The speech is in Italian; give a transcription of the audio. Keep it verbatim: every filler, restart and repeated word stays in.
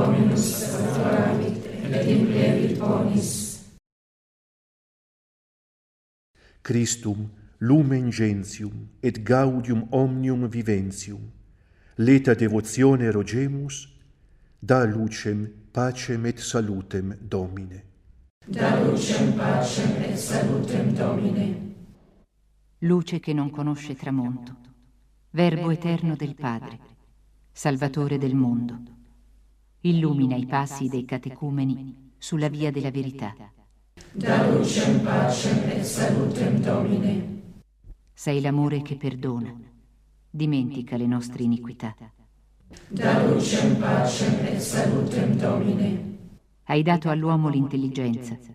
Dominus salutavit, et implevit bonis. Christum, lumen gentium, et gaudium omnium viventium, leta devotione rogemus, da lucem, pacem et salutem Domine. Da lucem, pacem et salutem Domine. Luce che non conosce tramonto, Verbo eterno del Padre, Salvatore del mondo, illumina i passi dei catecumeni sulla via della verità. Da lucem, pacem et salutem Domine. Sei l'amore che perdona, dimentica le nostre iniquità. Da lucem, pacem et salutem Domine. Hai dato all'uomo l'intelligenza